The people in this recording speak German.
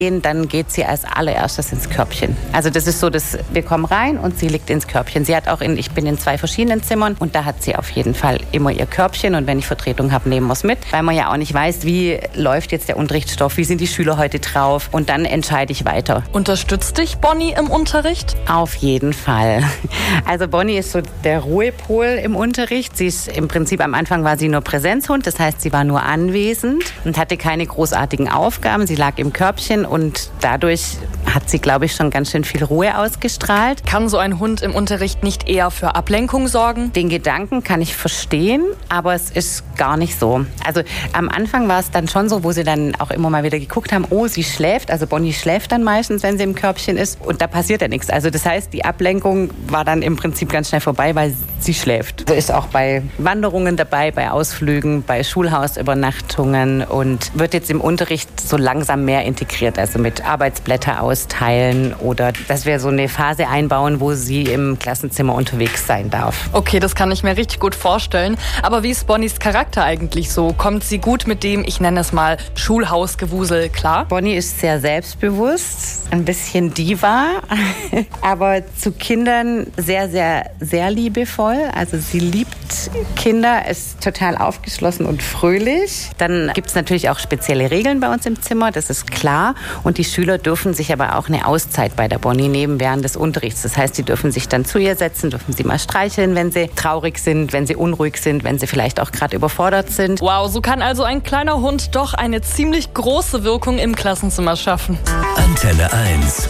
Dann geht sie als allererstes ins Körbchen. Also das ist so, dass wir kommen rein und sie liegt ins Körbchen. Sie hat auch ich bin in 2 verschiedenen Zimmern und da hat sie auf jeden Fall immer ihr Körbchen und wenn ich Vertretung habe, nehmen wir es mit, weil man ja auch nicht weiß, wie läuft jetzt der Unterrichtsstoff, wie sind die Schüler heute drauf und dann entscheide ich weiter. Unterstützt dich Bonnie im Unterricht? Auf jeden Fall. Also Bonnie ist so der Ruhepol im Unterricht. Sie ist im Prinzip, am Anfang war sie nur Präsenzhund, das heißt, sie war nur anwesend und hatte keine großartigen Aufgaben. Sie lag im Körbchen und dadurch hat sie, glaube ich, schon ganz schön viel Ruhe ausgestrahlt. Kann so ein Hund im Unterricht nicht eher für Ablenkung sorgen? Den Gedanken kann ich verstehen, aber es ist gar nicht so. Also am Anfang war es dann schon so, wo sie dann auch immer mal wieder geguckt haben, oh, sie schläft. Also Bonnie schläft dann meistens, wenn sie im Körbchen ist und da passiert ja nichts. Also das heißt, die Ablenkung war dann im Prinzip ganz schnell vorbei, weil sie schläft. Sie ist auch bei Wanderungen dabei, bei Ausflügen, bei Schulhausübernachtungen und wird jetzt im Unterricht so langsam mehr integriert. Also mit Arbeitsblätter austeilen oder dass wir so eine Phase einbauen, wo sie im Klassenzimmer unterwegs sein darf. Okay, das kann ich mir richtig gut vorstellen. Aber wie ist Bonnies Charakter eigentlich so? Kommt sie gut mit dem, ich nenne es mal, Schulhausgewusel klar? Bonnie ist sehr selbstbewusst, ein bisschen Diva, aber zu Kindern sehr, sehr, sehr liebevoll. Also sie liebt Kinder, ist total aufgeschlossen und fröhlich. Dann gibt es natürlich auch spezielle Regeln bei uns im Zimmer, das ist klar. Und die Schüler dürfen sich aber auch eine Auszeit bei der Bonnie nehmen während des Unterrichts. Das heißt, sie dürfen sich dann zu ihr setzen, dürfen sie mal streicheln, wenn sie traurig sind, wenn sie unruhig sind, wenn sie vielleicht auch gerade überfordert sind. Wow, so kann also ein kleiner Hund doch eine ziemlich große Wirkung im Klassenzimmer schaffen. Antenne 1.